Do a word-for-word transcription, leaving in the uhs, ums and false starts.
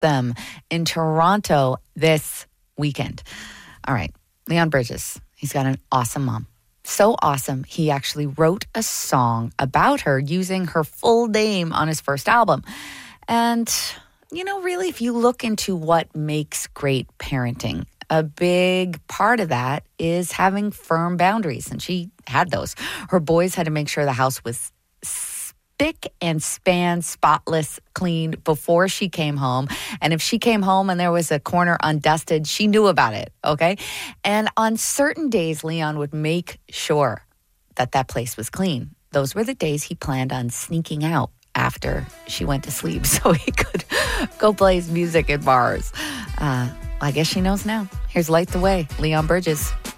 them in Toronto this weekend. All right, Leon Bridges, he's got an awesome mom. So awesome, he actually wrote a song about her using her full name on his first album. And, you know, really, if you look into what makes great parenting, a big part of that is having firm boundaries. And she had those. Her boys had to make sure the house was spick and span, spotless, clean before she came home. And if she came home and there was a corner undusted, she knew about it, okay? And on certain days, Leon would make sure that that place was clean. Those were the days he planned on sneaking out after she went to sleep so he could go play his music at bars. Uh, I guess she knows now. Here's Light the Way, Leon Bridges.